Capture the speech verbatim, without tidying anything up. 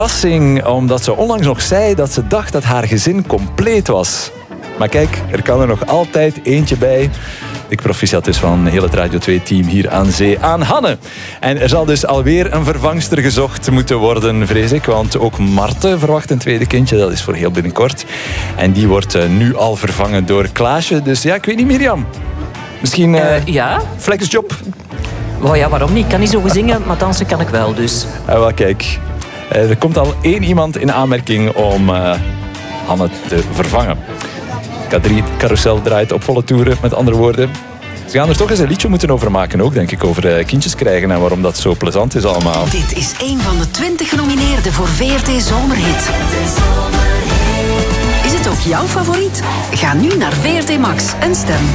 Verrassing, omdat ze onlangs nog zei dat ze dacht dat haar gezin compleet was. Maar kijk, er kan er nog altijd eentje bij. Ik proficiat dus van heel het Radio twee-team hier aan zee aan Hanne. En er zal dus alweer een vervangster gezocht moeten worden, vrees ik. Want ook Marte verwacht een tweede kindje. Dat is voor heel binnenkort. En die wordt uh, nu al vervangen door Klaasje. Dus ja, ik weet niet, Mirjam. Misschien uh, uh, ja? flexjob? Oh ja, waarom niet? Ik kan niet zo goed zingen, maar dansen kan ik wel, dus. Uh, wel, kijk. Uh, er komt al één iemand in aanmerking om uh, Hanne te vervangen. K drie Carousel draait op volle toeren, met andere woorden. Ze gaan er toch eens een liedje moeten over maken, ook denk ik, over uh, kindjes krijgen en waarom dat zo plezant is allemaal. Dit is een van de twintig genomineerden voor V R T Zomerhit. Is het ook jouw favoriet? Ga nu naar V R T Max en stem.